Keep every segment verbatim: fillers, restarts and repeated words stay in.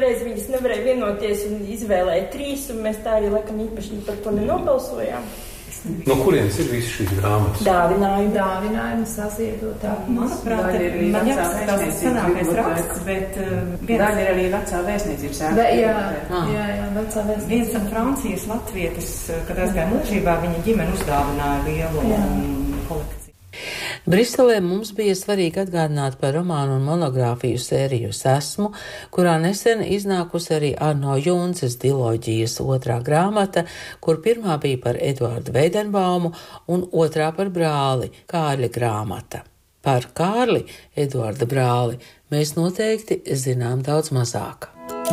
toreiz viņas nevarēja vienoties un izvēlēja trīs, un mēs tā arī laikam īpaši par to nenobalsojām. No kurienes ir visi šīs grāmatas? Dāvinājumi. Dāvinājumi saziedotā. Manuprāt, ir arī man vecā jāsaka, sanākais raksts, bet uh, daļa ir arī vecā vēstniecības ēka. Be, jā, ah. jā, jā, vecā vēstniecības. Viens no Francijas latvietis, kad aizgāja mūžībā, viņa ģimene uzdāvināja lielu kolekciju. Briselē mums bija svarīgi atgādināt par romānu un monogrāfiju sēriju Esmu, kurā nesen iznākusi arī Arno Junces diloģijas otrā grāmata, kur pirmā bija par Eduardu Veidenbaumu un otrā par brāli, Kārļa grāmata. Par Kārli, Eduarda brāli, mēs noteikti zinām daudz mazāk.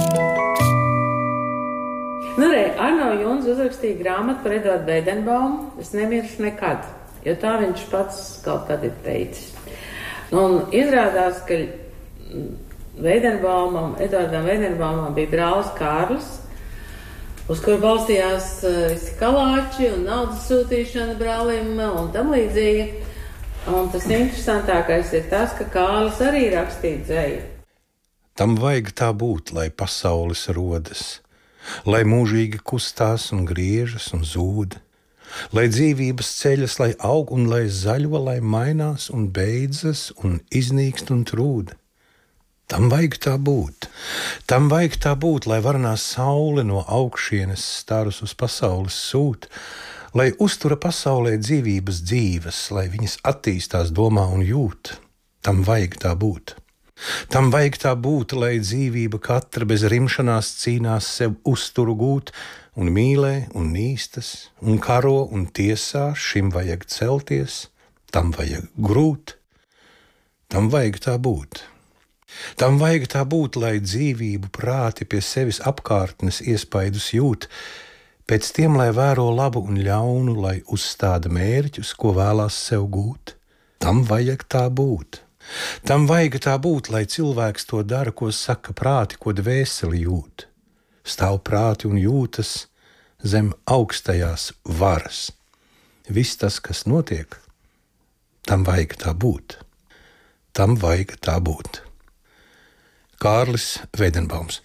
Nu, re, Arno Junts uzrakstīja grāmatu par Eduardu Veidenbaumu, es nemiršu nekad. Jo tā viņš pats kaut kad ir teicis. Un izrādās, ka Veidenbaumam, Eduardam Veidenbaumam bija brālis Kārlis, uz kuru balstījās visi kalāči un naudas sūtīšana brālim un tam līdzīgi. Un tas interesantākais ir tas, ka Kārlis arī rakstīja dzeju. Tam vajag tā būt, lai pasaules rodas, lai mūžīgi kustās un griežas un zūd. Lai dzīvības ceļas, lai aug un lai zaļo, lai mainās un beidzas un iznīkst un trūd. Tam vajag tā būt. Tam vajag tā būt, lai varnā saule no augšienes starus uz pasaules sūt, lai uztura pasaulē dzīvības dzīves, lai viņas attīstās domā un jūt. Tam vajag tā būt. Tam vajag tā būt, lai dzīvība katra bez rimšanās cīnās sev uzturu gūt, un mīlē, un nīstas, un karo, un tiesā, šim vajag celties, tam vajag grūt, tam vajag tā būt. Tam vajag tā būt, lai dzīvību prāti pie sevis apkārtnes iespaidus jūt, pēc tiem, lai vēro labu un ļaunu, lai uzstāda mērķus, ko vēlās sev gūt. Tam vajag tā būt. Tam vajag tā būt, lai cilvēks to dara, ko saka prāti, ko dvēseli jūt. Stāv prāti un jūtas zem augstajās varas. Viss tas, kas notiek, tam vajag tā būt. Tam vajag tā būt. Kārlis Veidenbaums.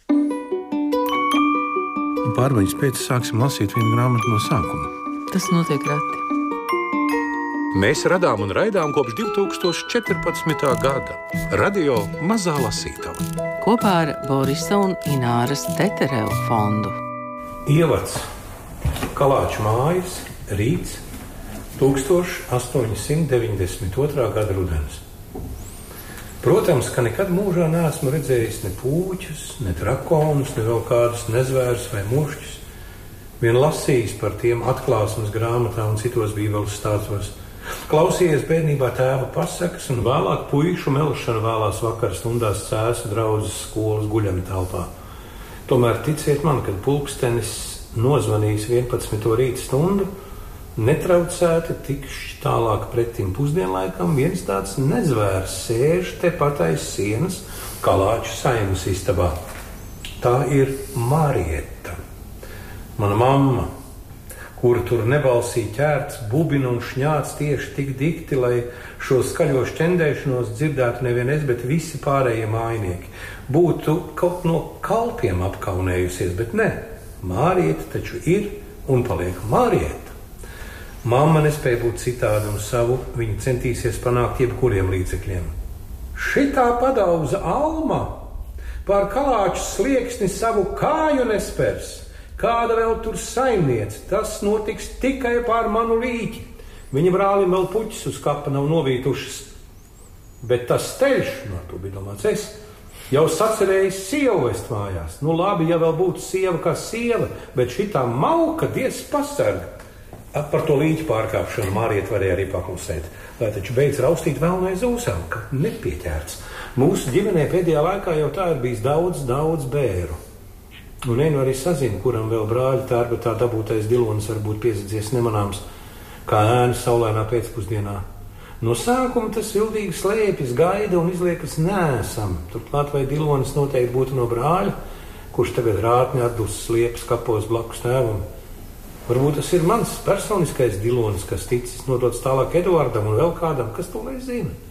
Pārmaiņas pēc sāksim lasīt vienu grāmatu no sākuma. Tas notiek reti. Mēs radām un raidām kopš divi tūkstoši četrpadsmitā gada. Radio Mazā lasītava. Kopā ar Borisa un Ināras Tetereva fondu. Ievads. Kalāču mājas, rīts, tūkstoš astoņi simti deviņdesmit otrā gada rudens. Protams, ka nekad mūžā neesmu redzējis ne pūķus, ne drakonus, ne vēl kādus nezvērus vai mušķus. Vien lasījis par tiem atklāsmes grāmatā un citos bībeles stāstos. Klausījies bērnībā tēva pasakas un vēlāk puišu melšanu vēlās vakara stundās Cēsu draudzes skolas guļami telpā. Tomēr ticiet man, kad pulkstenis nozvanīs vienpadsmito rīta stundu, netraucēti tikšķi tālāk pretim pusdienlaikam viens tāds nezvērs sēž tepat aiz sienas Kalāču saimas istabā. Tā ir Marieta, mana mamma, kura tur nebalsī ķērts, bubina un šņāts tieši tik dikti, lai šo skaļo šķendēšanos dzirdētu nevien es, bet visi pārējie mājnieki. Būtu kaut no kalpiem apkaunējusies, bet ne. Mārieta taču ir un paliek Mārieta. Mamma nespēja būt citāda un savu viņa centīsies panākt jebkuriem līdzekļiem. Šitā padauza Alma pār Kalāču slieksni savu kāju nespers. Kāda vēl tur saimniece, tas notiks tikai pār manu līķi. Viņa brālim vēl puķis uz kapa nav novītušas. Bet tas steļš, no to bija domāts es, jau sacerējis sievu vest mājās. Nu labi, ja vēl būtu sieva kā sieva, bet šitā mauka diez pasarga. Par to līķi pārkāpšanu Mārieta varēja arī paklusēt. Lai taču beidz raustīt vēl aiz ūsām, ka nepieķērts. Mūsu ģimenē pēdējā laikā jau tā ir bijis daudz, daudz bēru. Un vienu arī sazinu, kuram vēl brāļa tērbetā dabūtais dilonis varbūt piesadzies nemanāms, kā ēna saulēnā pēcpusdienā. No sākuma tas ildīgi slēpjas, gaida un izliekas nēsam. Turklāt vai dilonis noteikti būtu no brāļa, kurš tagad rātni atdus sliepas kapos blakus tēvam. Varbūt tas ir mans personiskais dilonis, kas ticis nodots tālāk Eduardam un vēl kādam, kas to lai zina.